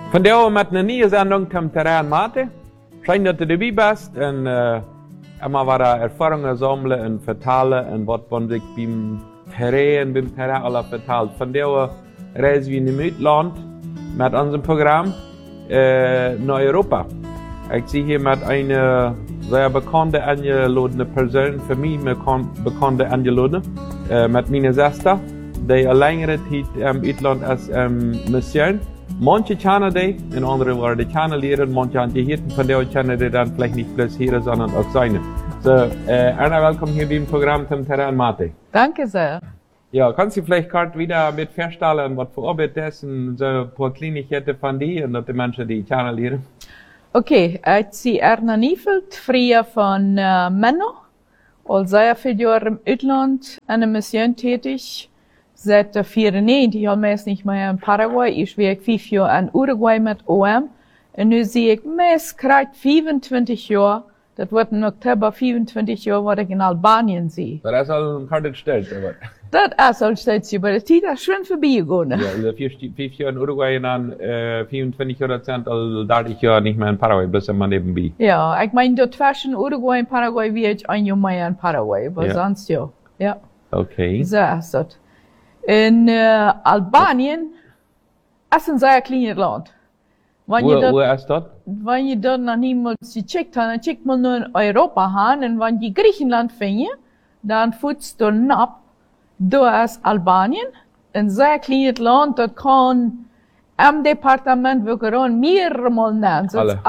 Vandaag met een nieuwe zending van Terrein Mate. Schijn dat je erbij bent en immer weer ervaringen samelen en vertalen en wat ik beim Terrain alle vertelt. Vandaag reizen we in het uitland met ons programma naar Europa. Ik zie hier met een zeer bekende aangelodene persoon, voor mij bekende aangelodene, met mijn zuster, die al langere tijd im Uitland als Mission. Manche kennen die, in andere woorden, die kennen leren, manche haben die hier, von der kennen die dann vielleicht nicht bloß hier, sondern auch seine. So, Anna, willkommen hier beim Programm zum Terrain Mate. Danke sehr. Ja, kannst du vielleicht gerade wieder mit feststellen, was für Arbeit das und so ein paar Kleinigkeiten von dir und dass die Menschen die kennen lernen? Okay, ich bin Erna Niefeld, früher von Menno, und sehr viele Jahre im Ausland an der Mission tätig. Seit 94 al meest nicht mehr in Paraguay. Ich werk 5 Jahre in Uruguay mit OM. Und nu zie ik meest krijgt 25 Jahre. Dat wordt in oktober 25 Jahre, wat ik in Albanien zie. Dat is al een harde stelt, aber. Dat is al steeds, aber de tijd is schön voorbijgegaan. Ja, also 5 Jahre in Uruguay und dann 24 Jahre sind al 30 Jahre nicht mehr in Paraguay, bis man nebenbei. Ja, ich meine, dort zwischen Uruguay und Paraguay wie ich ein Jahr mehr in Paraguay, aber ja. Sonst ja. Ja. Okay. So ist das. In Albanien is een zeer klein land. Wo ist das? Wenn je dort noch niemals gecheckt hast, dann checkt man nur in Europa hin. Und wenn je Griechenland findet, dann futzt du ab. Da ist Albanien, ein sehr kleines Land, das kann im Departement wirklich mehrere Mal nennen. Das ist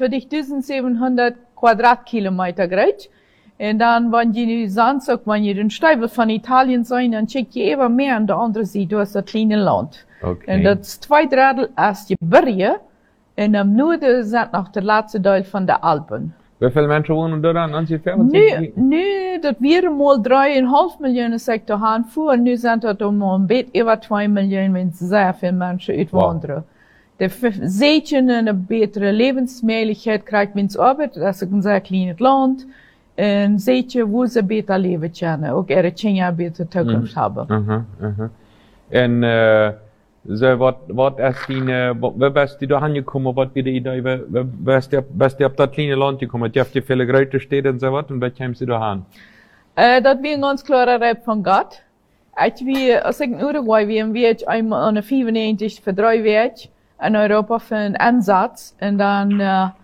28.700 Quadratkilometer groß. Und dann, wenn je sonst auch, wenn je den Steibel von Italien sein, dann checkt je immer mehr an der anderen Seite, du hast das kleine Land. Okay. Und das 2/3 ist die Berge, und am Norden sind noch der letzte Teil von der Alpen. Wie viele Menschen wohnen da dann ungefähr? Nu, dat wir mal 3,5 Millionen Sektor haben vor, nu sind das ein bisschen über 2 Millionen, wenn sehr viele Menschen uitwandern. Wow. Die Seetchen eine bessere Lebensmöglichkeit kriegt, wenn es arbeitet, das ist ein sehr kleines Land. En zeetje wo ze beter leven kunnen, ook er 10 jaar beter toekomst hebben. En so, wat is die, waar bist du da angekommen, wat weer de idee, bist du op dat kleine land gekommen, je hebt je viele grote steden en so wat, en waar kwamst du da aan? Dat weer een ganz klare Reib von Gott. Als ik in Uruguay wie ich einmal an 95 für 3 Wege in Europa für einen Einsatz, en dan,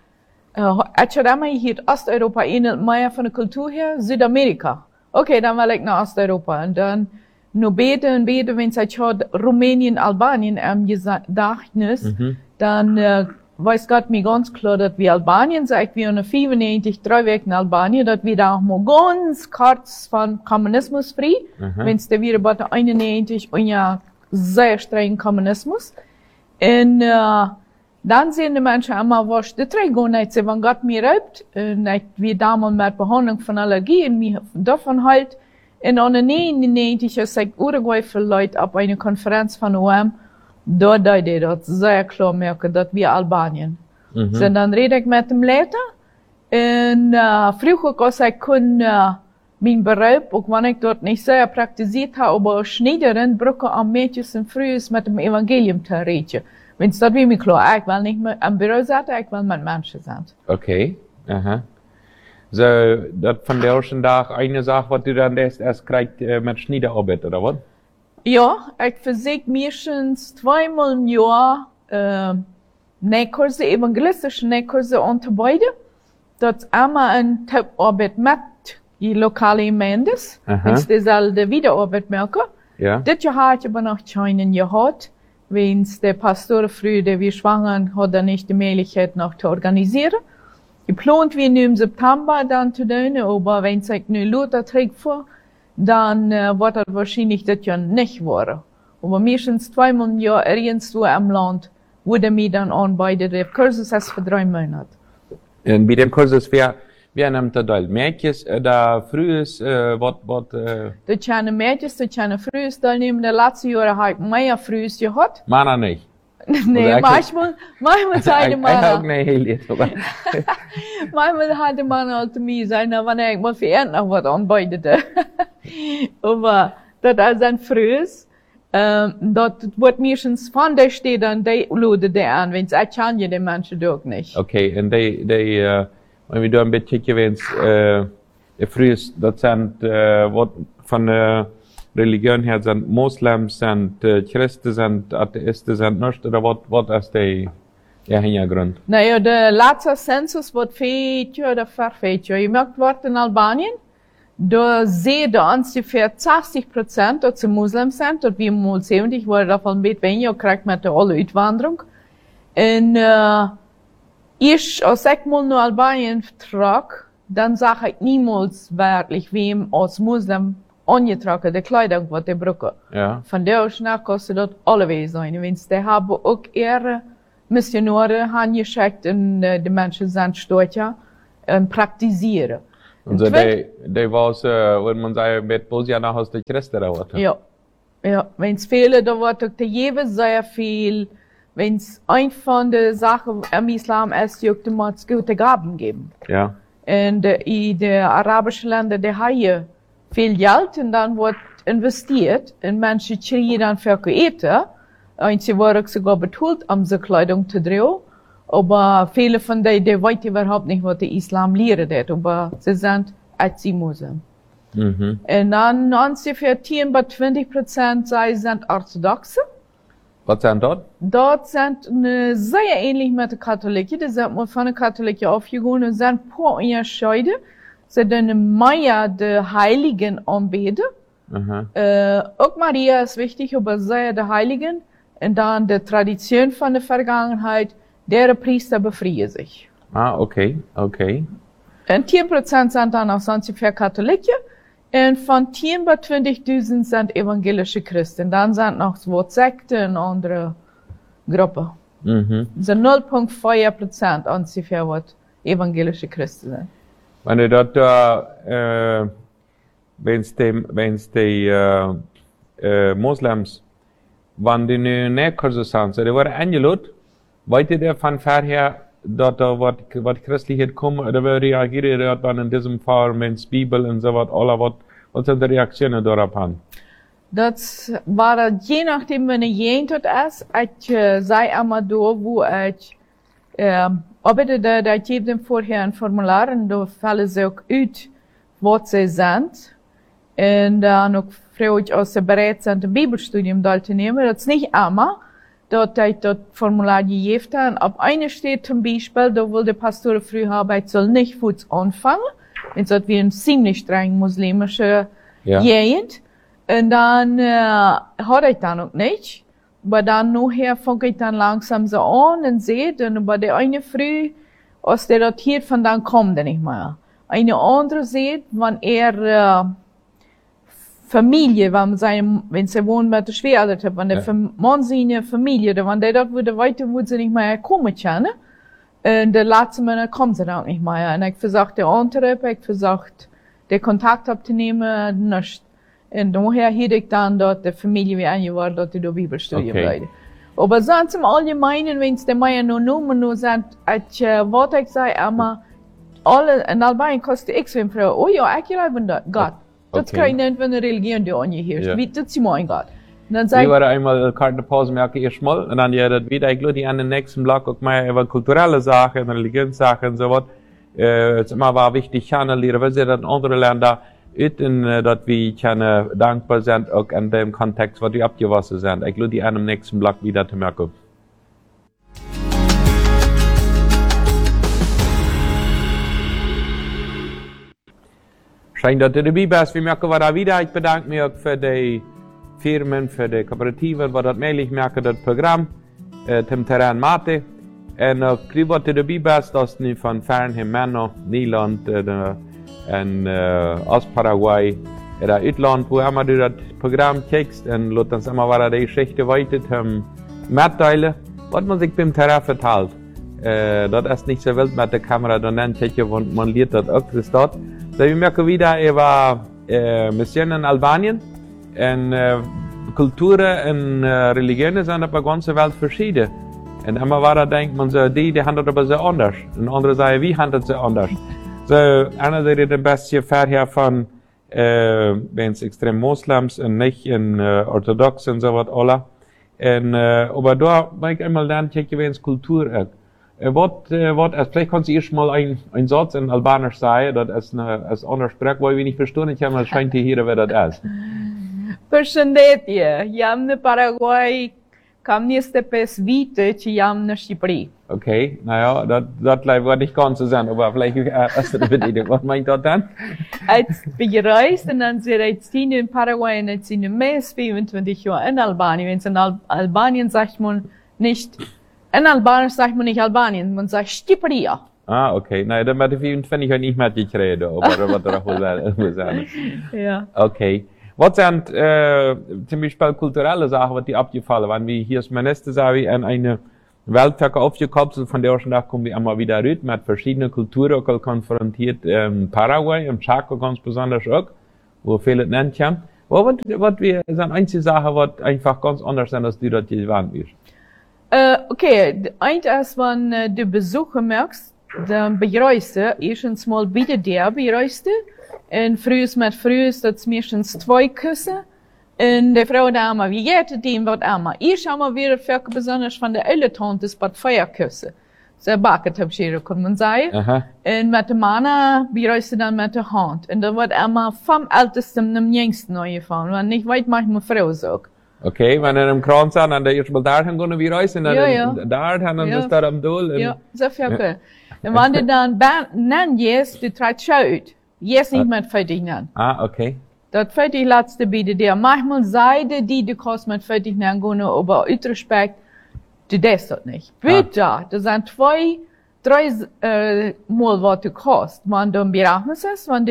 ich had immer hier Osteuropa in mehr von der Kultur her, Südamerika. Okay, dann will ich nach Osteuropa. Und dann, nur beten und beten, wenn ich hat Rumänien, Albanien Gedächtnis, dann, weiß Gott mir ganz klar, dass wir Albanien, sagt wir in 95, 3 Wochen in Albanien, dass wir da auch mal ganz kurz von Kommunismus frei, wenn es da wieder bei 91, und ja, sehr streng Kommunismus. Und, dann sehen die Menschen immer, was die Träger nicht sehen, wenn Gott mir raubt, nicht wie damals mit Behandlung von Allergien, mir davon halt. In 99 ist ich Uruguay für Leute auf einer Konferenz von OM, da die das sehr klar merken, dass wir Albanien. So, dann rede ich mit dem Leiter, und früher, als ich mein Beruf, auch wenn ich dort nicht sehr praktiziert habe, aber Schneiderin, Brücke am Mädchen früh ist mit dem Evangelium zu reden. Wenn es das wie mir klar, ich will nicht mehr am Büro sein, ich will mit Menschen sein. Okay, So, das von der ersten Tag eine Sache, was du dann erst kriegst mit Schneiderarbeit, oder was? Ja, ich versuche meistens 2-mal im Jahr, Nähkurse, evangelistische Nähkurse anzubieten. Das ist immer eine Top-Arbeit mit die lokalen Gemeinden, wenn sie dieselbe Wiederarbeit merken. Ja. Das Jahr habe ich aber noch keinen gehabt. Wenn der Pastor früh, der wir schwanger, hat er nicht die Möglichkeit noch zu organisieren. Geplant wir nur im September dann zu tun, aber wenn es nur Luther trägt vor, dann wird das wahrscheinlich das Jahr nicht werden. Aber meistens 2-mal im Jahr irgendwo im Land, wurde mir dann anbieten, der Kurs ist für 3 Monate. Und bei dem Kurs ist wer nimmt da teil? Mädchen, da frühes, was? Da können Mädchen, da können frühes teilnehmen. Der letzte Jahr habe ich mehr frühes gehabt. Männer nicht. Nee, manchmal zeiden Männer. Ook niet heel iets, aber. Manchmal hat der Mann halt mir sein, wenn ich mal für noch was anbietete. Aber das ist ein frühes. Dat wordt meestens van de steden, die luden die aan, want zij kennen die mensen ook niet. Okay, en wenn wir da ein bisschen kicken, früher, das sind, was von der Religion her sind Moslems, sind Christen, sind Atheisten, sind nicht, oder was ist der Hintergrund? Nou, de laatste census wordt 4 jaar oder 5 jaar gemaakt wordt in Albanien. Da sehen ungefähr 60% dat ze moslims zijn, dat we mal 70 worden davon een beetje weniger krijgt met de alle uitwanderung. En als ik mal naar Albanien vertrag, dan zag ik niemals werkelijk wem als moslim aangetrokken de kleding wat die broeken. Ja. Van daar kostet dat allebei zijn. Want die hebben ook ihre missionaren aangeschikt en de mensen zijn stootja en praktiseren. Und so, die was, wenn man sagt, mit Bosia nach aus der Christen da war. Ja. Ja, wenn's viele, da wird auch jeweils sehr viel, wenn's ein von der Sachen im Islam ist, die auch dem gute Gaben geben. Ja. Und in den arabischen Ländern, die haben viel Geld und dann wird investiert in Menschen, die dann für eten. Und sie werden sogar betont, um sie Kleidung zu drehen. Aber viele von denen, die wissen überhaupt nicht, was der Islam lehrt hat. Aber sie sind als Muslim. Mhm. Und dann ungefähr 10-20% sind Orthodoxe. Was sind dort? Dort sind sehr ähnlich mit den Katholiken. Die sind mal von den Katholiken aufgegangen und sind ein paar Unterschiede. Sie sind mehr die Heiligen anbeten. Auch Maria ist wichtig, aber sehr die Heiligen. Und dann die Tradition von der Vergangenheit, der Priester befreien sich. Ah, okay, okay. Und 10% sind dann auch ungefähr Katholiken. Und von 10 bis 20.000 sind evangelische Christen. Dann sind noch so Sekten und andere Gruppen. Mhm. So 0,4% ungefähr, was evangelische Christen sind. Wenn du dort wenn's die Moslems, wenn die nu näherkurser sind, so die waren eingeladen, weißt du von vorher, dort was Christliches kommen, oder wie reagieren die dort in diesem Fall, wenn's Bibel und so was, alle was sind die Reaktionen darauf an? Das war je nachdem, wenn ich tot ist, ich sei einmal da, wo ich arbeite, da ich gebe dem vorher ein Formular und da fallen sie auch aus, was sie sind. Und dann auch frage ich, ob sie bereit sind, ein Bibelstudium dort zu nehmen. Das ist nicht einmal, dort ich das Formular gegeben habe. Und ab einer steht zum Beispiel, da will der Pastor früh haben, ich soll nicht Fuß anfangen. Jetzt hat wir eine ziemlich streng muslimische Gegend. Und dann hatte ich dann auch nicht. Aber dann nachher fange ich dann langsam so an und sehe, dann bei der eine früh, als der dort hier von dann kommt er nicht mehr. Eine andere sieht, wenn Familie, wenn sie wohnen mit der Schwiegereltern, wenn der Mann seine Familie, wenn der dort würde weiter, würde sie nicht mehr kommen können. Und der letzte Monat kommen sie dann nicht mehr. Und ich versucht der andere, ich versucht, den Kontakt abzunehmen, nicht. Und daher hätte ich dann dort die Familie wie eingewahrt, dort die Bibelstudium leiden. Aber sonst im Allgemeinen, wenn es die Meier nur Nomen nur sind, was ich sage, aber alle, in Albanien kostet x für Frau, oh ja, ich glaube an Gott. Das kann ich nicht, wenn eine Religion die angeherrscht. Wie, das ist mein Gott. Ich war einmal eine Pause, merke ich mal, und dann das wieder, ich glaube, an den nächsten Block auch mal über kulturelle Sachen, Religionssachen und so was. Es immer war wichtig, China lernen, weil sie dann andere Länder, dass wir dankbar sind, auch in dem Kontext, was wir abgewaschen sind. Ich glaube, die an dem nächsten Block wieder zu merken. Schön, dass du dabei bist. Wir merken da wieder. Ich bedanke mich auch für die Firmen, für die Kooperativen, die das möglich machen, das Programm, zum Terrain Mate. Und auch, dass du dabei bist, dass du von Fernheim, Männer, Niederland, und aus Paraguay, oder Utland, wo immer du das Programm kriegst, und lässt uns immer wieder die Geschichte weiter mitteilen, was man sich beim Terrain verteilt. Das ist nicht so wild mit der Kamera, dann nennt sich man lernt das auch, das dort. So, wir merken wieder über Missionen in Albanien, und Kulturen und Religionen sind auf der ganzen Welt verschieden. Und immer wieder denkt man so, die handelt aber so anders. Und andere sagen, wie handelt sie anders? So, einer der den besten vorher von wenn es extrem Moslems und nicht in Orthodox und so was alle. Und, aber da mag ich einmal lernen, wenn es Kultur ist. Vielleicht kannst du erst mal ein Satz in Albanisch sagen, das ist eine andere Sprache, weil ich nicht verstehe, ich habe mal scheint hier, wer das ist. Përshëndetje, jam në Paraguay, kam 25 vite që jam në Shqipëri. Okay, naja, das war nicht ganz so sein, aber vielleicht hast du eine Idee, was meint das dann? Als bereist und dann sind jetzt in Paraguay und jetzt sind mehr als 25 Jahre in Albanien. Wenn es in Albanien sagt man nicht, in Albanisch sagt man nicht Albanien, man sagt Shqipëria. Ah, okay. Nee, dan met de 25 jaar niet met je gereden, aber wat er auch wohl sein. Ja. Okay. Was sind zum Beispiel kulturelle Sachen, was die abgefallen waren? Wie hier ist mein nächstes Jahr an eine Welttag aufgekapselt, von der ersten Tag kommen wir immer wieder rüber, mit verschiedenen Kulturen konfrontiert, Paraguay, im Chaco ganz besonders auch, wo viele nennt haben. Was sind einzige Sachen, was einfach ganz anders sind, als die dort gewandt bist? Okay, eins wenn du Besucher merkst, dann bereiste, erstens mal bitte der bereiste, und frühs mit frühs, das meistens 2 Küsse, und die Frau da immer, wie geht es dem, was immer. Ich habe mal wieder für besonders von der Eltern, das bei 2 Küsse. Sehr backet, kann man sagen. Aha. Und mit der Mann bereiste dann mit der Hand. Und da wird immer vom Ältesten zum Jüngsten angefangen, wenn nicht weit manchmal Frau sagt. Okay, wenn er im Kran sind, dann erst mal da haben wir reisen, dann ja. da haben wir das da am Dol. Ja, so viel. Und wenn du dann nennen jetzt, du trittst out. Jetzt nicht mehr fertig nennen. Ah, okay. Das fertig letzte bitte dir. Manchmal seide die, du kannst mit fertig nennen gehen, aber aus Respekt, du darfst das nicht. Bitte, das sind 2, 3 Mal, was du kostet. Wenn du im Bereich ist, wenn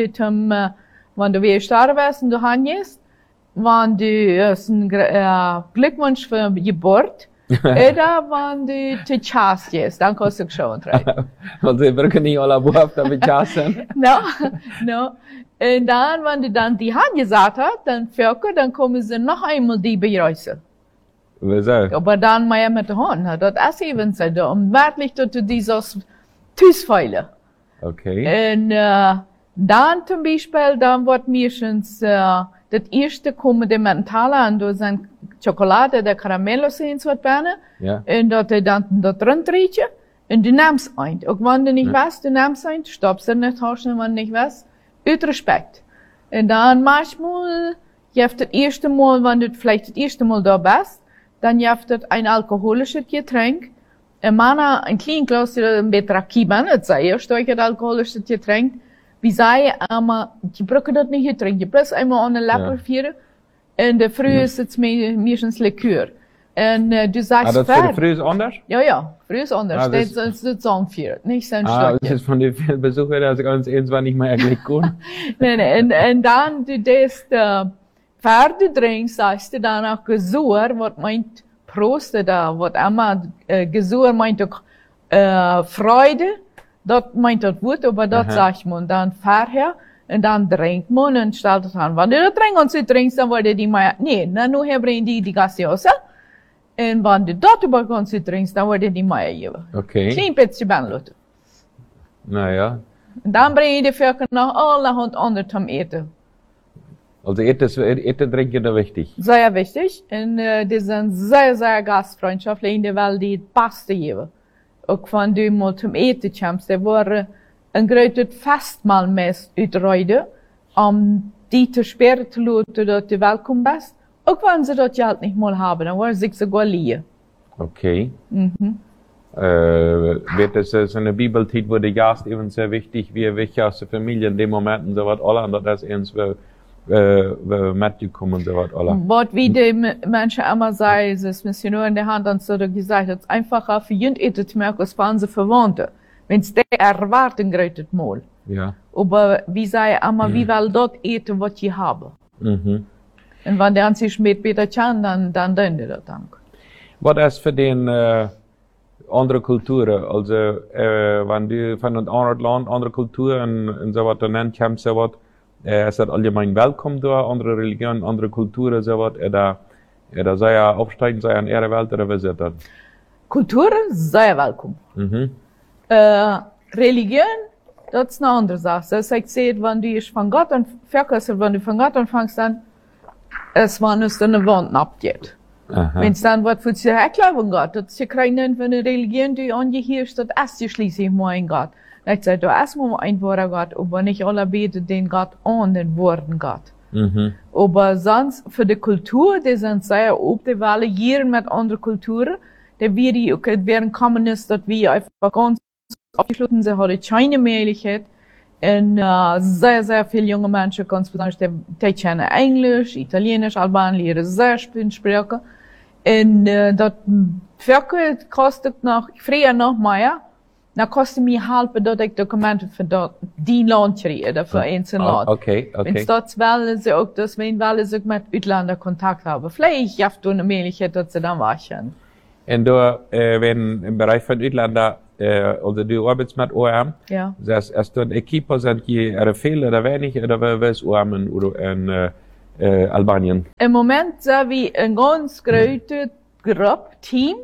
du wieder sterben wirst und du hast, wenn du ein Glückwunsch für Geburt, oder wenn du zu Chas gehst, dann kannst du schon rein. Also, wir können nicht alle Buchhaft damit chassen. No. Und dann, wenn du dann die Hand gesagt hast, dann kommen sie noch einmal die bereisen. Wieso? Aber dann mehr mit der Hand, das ist eben so, um wirklich, dass du dieses Tüßfeilen. Okay. Und, dann zum Beispiel, dann wird meistens, das erste kommen die Mentale an, da sind Schokolade, der Karamellos sind so etwas, Ja. und dat dann da drin riechen, und du nimmst ein. Auch wenn du nicht weißt, du nimmst ein, stoppst du nicht Taschen, wenn du nicht weißt, aus Respekt. Und dann manchmal, das erste Mal, wenn du vielleicht das erste Mal da bist, dann das ein alkoholisches Getränk, ein kleines Glas, ein bisschen Kiban, das sei erst ein alkoholisches Getränk, wie sei aber, die brauchen das nicht trinken, die bloß einmal an den Lapper führen, und der früh ist es meistens Likör. Und du sagst, das für die Früh ist anders? Ja, früh ist anders, das ist so anführt, nicht so ein Stückchen. Das ist von den vielen Besuchern, dass ich ganz eins war nicht mehr eigentlich gut. Und dann, du das, Pferde trinkst, sagst du dann auch Gesur, was meint Prost, da, was immer, Gesur meint auch, Freude. Das meint das Wort, aber das sagt man dann vorher, und dann trinkt man und stellt es an. Wenn du das trinkst und du trinkst, dann wollte die mal, nee, dann nur bringen die Gaseosa. Und wenn du das überkommst und trinkst, dann wollte die mal geben. Okay. Klein bisschen Benlotte. Naja. Und dann bringen die Völker noch allerhand andere zum Eten. Also Eten trinken ist wichtig. Sehr wichtig. Und die sind sehr, sehr gastfreundschaftlich, weil die Paste geben. Ook van du mal zum Eten kommst, der war ein großes Festmahl mit uitrijden, die te speren te laten dat du welkom bist. Ook wenn sie das Geld nicht mal haben, dann wollen sie sich sogar liehen. Okay. Wird es so eine Bibeltit, wo der Gast eben sehr wichtig, wie wichtig aus der Familie in dem Moment und so was, alle, und das ist eins, mitgekommen und so was, alle. Was wie die Menschen immer sagen, es ist Missionar in der Hand, und so gesagt, es ist einfacher für jeden Eten zu merken, als wenn sie Verwandte. Wenn es der erwarten, greitet mal. Ja. Aber wie sagen immer, wie will dort eten, was sie haben. Und wenn der sich mit Peter kann, dann tun die das dann. Was ist für den, andere Kulturen, also, wenn du von einem anderen Land, andere Kulturen und so was, dann nennt kommst, so was, ist das allgemein willkommen da, andere Religionen, andere Kulturen, so was, da sei ja aufsteigen, sei an ihre Welt, oder was ist das? Kulturen, sehr willkommen. Religion, das ist eine andere Sache. Das ich sehe, wenn du von Gott an, wenn du von Gott anfängst, dann, es wann es dann eine Wand abgeht. Wenn es dann wird, für sich glauben Gott, das ist ja nicht von der Religion, die angehirrscht, das ist ja schließlich mal ein Gott. Ich sage, du hast mal ein wahrer Gott, aber nicht alle beten den Gott an, den wahren Gott. Aber sonst, für die Kultur, die sind sehr auf die Welle hier mit anderen Kulturen, die wären Kommunisten, dass wir einfach ganz abgeschlossen sind, haben keine Möglichkeit. Und sehr, sehr viele junge Menschen, ganz besonders, die kennen Englisch, Italienisch, Albanisch, lernen sehr viele Sprachen. Und das Völker kostet noch, früher noch mehr. Dan kostte mij helpen dat ik documenten voor die land kreeg, voor einzelne land. Okay. En dat willen ze ook, dus willen ze ook met uitlanders contact hebben. Vielleicht heeft een mogelijkheid dat ze dan waschen. En door, wenn im Bereich von Uitlander, also du arbeitest mit ORM, Ja. das ist ein Equipe, sind die viel oder wenig, oder wer ist ORM in Albanien? Im Moment zijn we een ganz grote groep, team,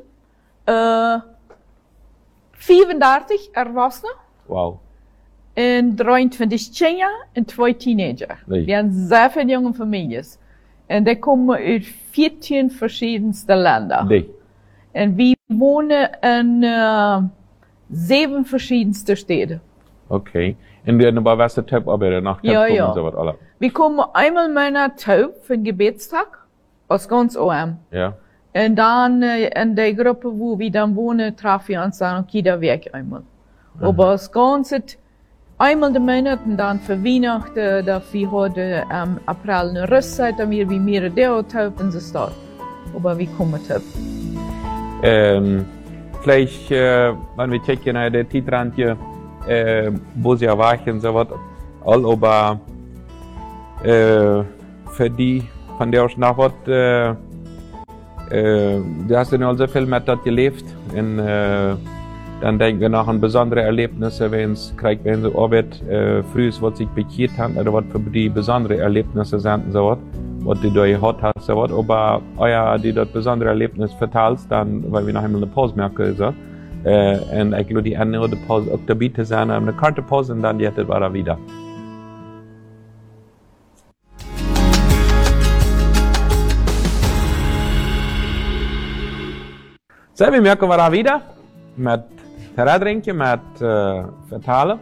34 Erwachsene. Wow. En 23 Kinder en 2 Teenager. Nee. Die haben sehr viele junge Familien. En die kommen uit 14 verschiedenste Länder. Nee. En we wonen in 7 verschiedenste Städte. Okay. En du aber was der Typ arbeiten nach Ja, ja. und so was alle. Wir kommen einmal in meiner Taub für den Gebetstag aus ganz OM. Ja. Und dann in der Gruppe, wo wir dann wohnen, treffen wir uns dann auch jeder Weg einmal. Aber das Ganze einmal im Monat und dann für Weihnachten, da wir heute im April eine Rüstzeit, dann wir wie mehrere Taub in der Stadt. Aber wir kommen Taub. Vielleicht, wenn wir checken, der Titrandje, wo sie erwachen, so was, all aber, für die, von der auch nach was, du hast ja so viel mit das gelebt, und dann denken wir nach an besondere Erlebnisse, wenn sie Arbeit, früh was sich bekehrt haben, oder was für die besondere Erlebnisse sind, so was du da gehabt hast, so was, aber die das besondere Erlebnis verteilst, dann, weil wir noch einmal eine Pause merken, so, und ich glaube, die andere Pause auch dabei zu sein, eine Karte Pause, und dann jetzt war er wieder. So, wir merken wir wieder mit Terradrinken, mit Vertalen.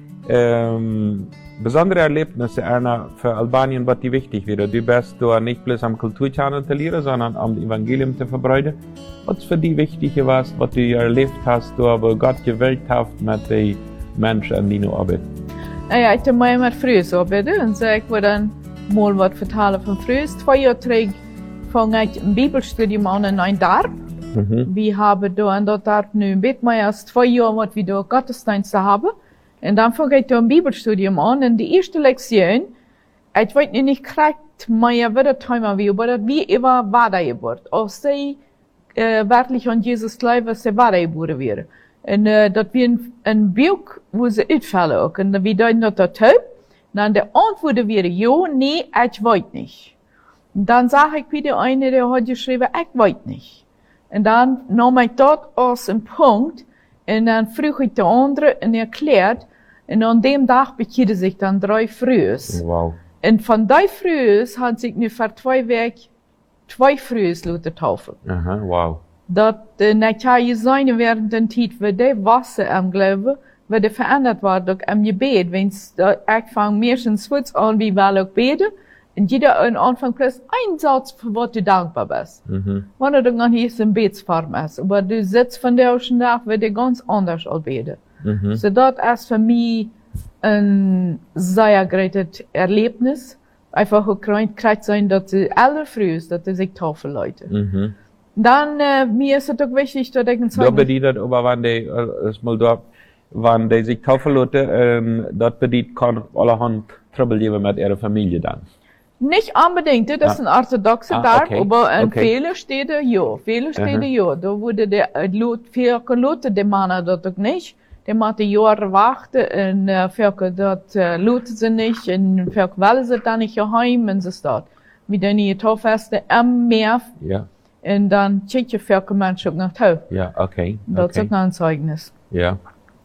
Besondere Erlebnisse, Erna, für Albanien, was die wichtig wäre. Du bist da nicht bloß am Kulturchannel zu lernen, sondern am Evangelium zu verbreiten. Was für die wichtig war, was du erlebt hast, wo Gott gewählt hat mit den Menschen, an die du arbeitest? Ja, ich habe mal mit Frühs arbeiten und so, ich wollte dann mal was vertalen von Frühs. 2 Jahre zurück fange ich ein Bibelstudium an in ein Dorf. Wir haben da in dat Dorf nu ein bisschen mehr als 2 Jahre, was wir da Gottesdienste haben. Und dann fange ich da ein Bibelstudium an. Und die erste Lektion, ich weiß nicht korrekt mehr, wie das Thema war, aber das wie immer weitergebracht. Auch sie wirklich an Jesus glauben, sie weitergeboren werden. Und das wir ein Buch, wo sie ausfallen auch. Und wir deuten das taub. Dann die Antwort wäre, ja, nee, ich weiß nicht. Und dann sage ich wieder eine, der hat geschrieben, ich weiß nicht. Und dann nahm ich das als ein Punkt und dann frug ich die andere und erklärt. Und an dem Tag bekehrte sich dann 3 Frühs. Wow. Und von 3 Frühs hat sich nu für 2 Wochen 2 Frühs lassen taufen. Aha, wow. Dat net ja je zijn während der Zeit, wo die Wasser am Glauben, wo die verändert war durch am Gebet. Wenn's da anfangen meistens wird's an, wie wir auch beten. Und jeder an Anfang plus ein Satz, für was du dankbar bist. Wenn du dann hier in Betsform ist. Aber du sitzt von der ersten Tag, wird dir ganz anders als beten. So das ist für mich ein sehr großes Erlebnis. Einfach gekriegt sein, dass sie alle früh ist, dass sie sich taufen Leute. Dann, mir ist es auch wichtig, dass ich ein Da bedient aber, wenn die, mal dort, wenn die sich taufen lassen, dort bedient kann allerhand Trouble geben mit ihrer Familie dann. Nicht unbedingt, das ist ein orthodoxer Tag, okay. aber in vielen Städten ja. Viele Städte ja. Da wurde der Leute, die Männer dort auch nicht. Die machen Jahre warten und viele dort looten sie nicht und viele wollen sie dann nicht heim und so dort. Wir dann hier Taufeste am Meer. Ja. Und dann schicken viele Menschen auch nach Hause. Ja, okay. Das ist auch noch ein Zeugnis. Ja.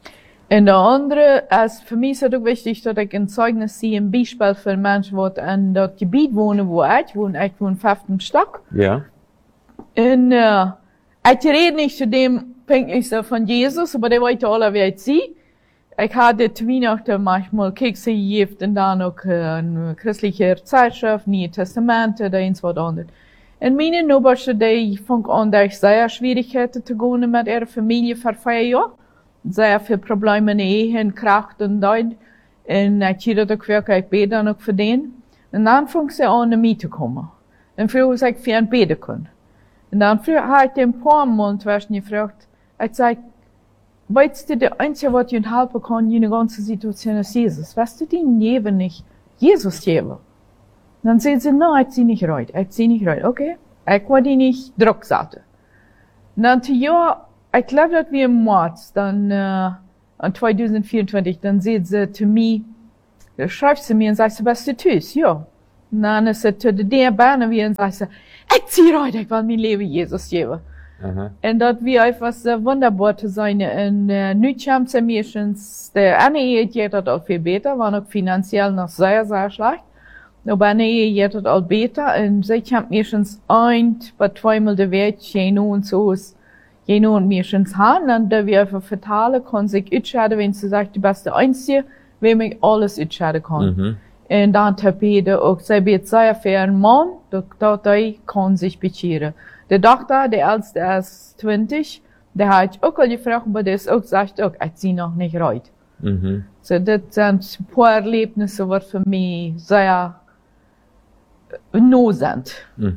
En de andere, für mich ist es auch wichtig, dass ich ein Zeugnis sehe, ein Beispiel für Menschen, die in das Gebiet wohnen, wo ich wohne. Ich wohne 5. Stock. Ja. Und, ich rede nicht zu dem, pünktlich so von Jesus, aber der wollte alle weit sehen. Ich hatte zu Weihnachten manchmal Kekse gegeben und dann auch eine christliche Zeitschrift, Neue Testamente, da eins was anderes. Und meine Nachbarn, die fangen an, dass ich sehr Schwierigkeiten zu gehen mit ihrer Familie vor 4 Jahren. Sehr viele Probleme in der Ehe, Kraft und dort. Und ich habe auch wirklich, ich bete dann auch für den. Und dann fangen sie an, in mich zu kommen. Und früher habe ich für ihn beten können. Und dann habe ich den paar Mal gefragt, ich sage, weißt du, der Einzige, was dir helfen kann in der ganzen Situation, ist Jesus. Weißt du, den Leben nicht Jesus geben? Und dann sagen sie, nein, ich zieh nicht rein, okay? Ich will die nicht Druck setzen. Und dann, ja, ich glaube, dass wir im März, dann, an 2024, dann sagt sie zu mir, schreibt sie mir und sagt, was du tust, ja. Und dann ist sie zu der Bahn wie und sagt, ich zieh rein, ich will mein Leben Jesus geben. En dat wie einfach so wunderbar zu sein. Und nu kommt es meistens, der eine Ehe geht das auch viel besser, war noch finanziell noch sehr, sehr schlecht. Aber eine Ehe geht das auch besser. Und sie kommt meistens bei 2-mal der Welt, Jeno und so ist, Jeno und meistens haben. Und da wir einfach vertalen, kann sich entscheiden, wenn sie sagt, du bist der Einzige, wem ich alles entscheiden kann. Und dann tapete auch, sie wird sehr fair ein Mann, dort kann sich bekehren. Der Doktor, der Älteste ist 20, der hat auch al gefragt, aber der ist auch gesagt, ich zieh noch nicht rein. So, das sind ein paar Erlebnisse, die für mich sehr neu sind.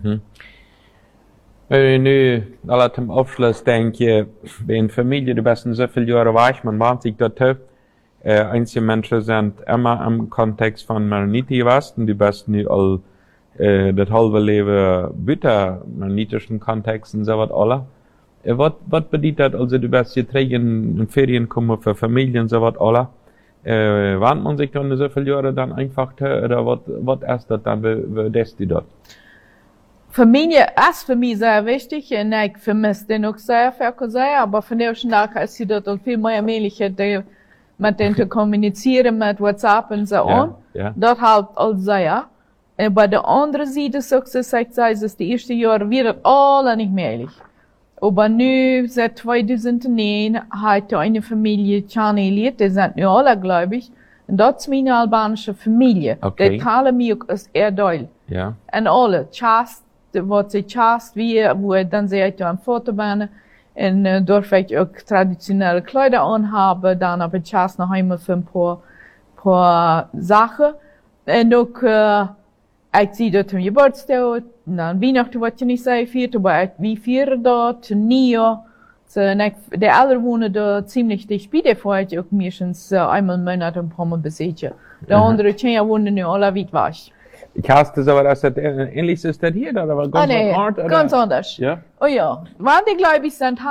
Wenn ich nu alle zum Abschluss denke, wenn Familie die besten so viele Jahre weich, man warnt sich dort, einige Menschen sind immer im Kontext von Maroniti Westen, die besten die all das halbe Leben bitter maronitischen Kontexten so was alle. Was bedeutet also, du bist hier in Ferien kommen für Familien so was alle? Warnt man sich dann so viele Jahre dann einfach, oder was ist das dann, wie das die dort? Familie ist für mich sehr wichtig, und ich vermisse den auch sehr, aber von der Tag ist sie dort auch viel mehr Möglichkeit, mit denen zu kommunizieren, mit WhatsApp und so on. Das hilft alles sehr. Und bei der anderen Seite, so gesagt, es die ersten Jahre wird das alle nicht möglich. Aber nu, seit 2009, hat eine Familie kennengelernt, die sind nu alle, glaube ich. Und das ist meine albanische Familie. Okay. Die teilen mich auch als Erdöl. Ja. Und alle, Chast, was sie Chast, wo dann sehe ich am Fotobahn. Und dort werde ich auch traditionelle Kleider anhaben, dann habe ich Chast noch einmal für ein paar Sachen. Und auch, ich sehe dort am Geburtstag, dann Weihnachten, was ich nicht sehr feiert, aber wir feiern dort, Neujahr. So, der alle wohnen da ziemlich dicht bei, der vorher auch meistens einmal im Monat ein paar Mal besuchen. Der andere Kinder wohnen nur alle weit weg. Ich hasse das, aber das ist ähnlich ist das hier, oder? Aber ganz anders, oder? Ganz anders. Ja? Oh ja. Weil die, glaube ich, sind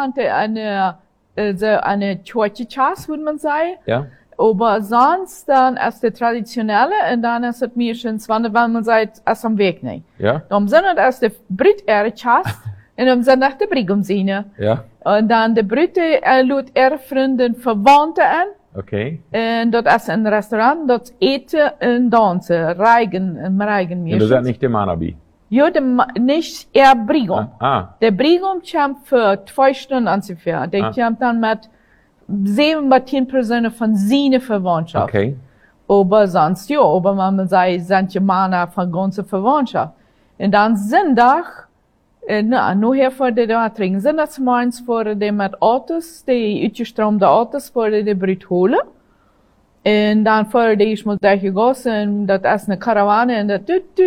eine Church-Chas, würde man sagen. Ja. Aber sonst, dann ist der traditionelle, und dann ist es meistens, wenn man sagt, ist am Weg nicht. Ja. Dann sind es der Brit Chas, und dann sind es der Brigumsine. Ja. Und dann der Brite lud Freunde Verwandte an. Okay. Und das ist ein Restaurant, das eten und dansen, reigen Und das ist nicht der Manabi? Ja, nicht eher Brigum. Der Brigum kommt für 2 Stunden ungefähr. Der kommt dann mit 7 bis 10 Personen von seiner Verwandtschaft. Okay. Aber sonst, ja, aber man sagt, sind ja Männer von ganzer Verwandtschaft. Und dann Sonntag, nur hier vor der trinken, Sonntags morgens vor der mit Autos, die uitgestromde Autos vor der Brut holen. Und dann vor der ich mal durchgegossen, das ist eine Karawane, und das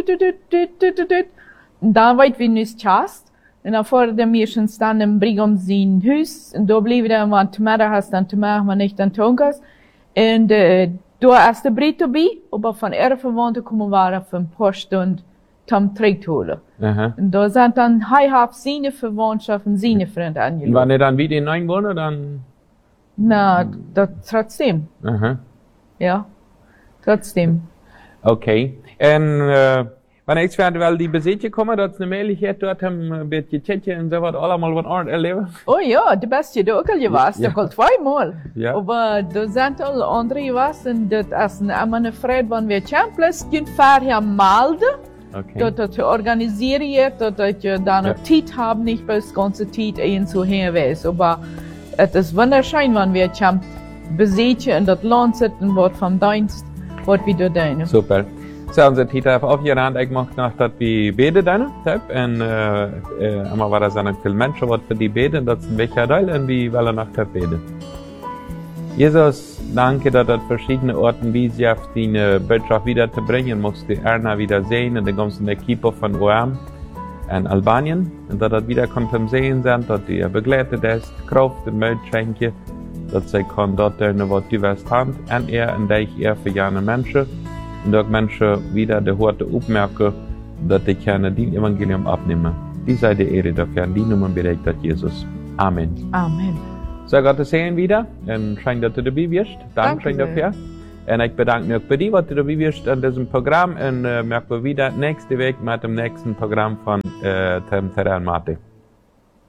und dann weit wie nicht Chast. Und dann vor der meistens dann im Brigum sein Haus, und da blieb der, wenn du mehr hast, dann machen wir nicht dann Tonkas. Und, da ist der Brit dabei, aber von ihrer Verwandten kommen wir für ein paar Stunden zum Trick holen. Und da sind dann heilhaft seine Verwandtschaften, seine Freunde angelangt. Wenn er dann wieder in Einwohner, dann? Na, das trotzdem. Ja, trotzdem. Okay. Und, Wenn ich wel die bezoeken komen, dat ze een mogelijkheid dort hebben, een beetje chatten en zo wat allemaal wat art erleben. Oh ja, de beste du auch al gewas, Ja. ja. Al zweimal. Ja. Aber da sind al andere gewas und das ist eine Freude, wenn wir Champions gehen, vorher melden. Okay. Dat je organiseert, dat je dan Ja. ook tijd hebt, niet bij de ganze tijd één zo heen wees. Aber het is wunderschön, wenn wir Champ besetzen in dat Land zitten, wat van Dienst, wat wir da doen. Super. So, unser Tita hat aufgerahnt, ich mag noch, dass wir beten dann, und immer war das dann viel Menschen, was für die beten, das ist ein wichtiger Teil, und wir wollen noch beten. Jesus, danke, dass das verschiedene Orten, wie sie auf deine Botschaft wieder zu bringen, musst du Erna wieder sehen, und die ganzen Equipe von OM in Albanien, und dass das wieder kommt sehen sind, dass die begleitet ist, Kraft und Mut schenken, dass sie kann dort was du wirst haben, und und dich für jene Menschen, und auch Menschen wieder die Worte aufmerken, dass die gerne dein Evangelium abnehmen. Die sei die Ehre dafür, die Nummer bereit hat Jesus. Amen. Amen. So, Gott sehen wieder, und schön, dass du dabei bist. Danke schön dafür. Und ich bedanke mich auch für dich, was du dabei bist an diesem Programm, und merken wir wieder nächste Woche mit dem nächsten Programm von Terran Mate.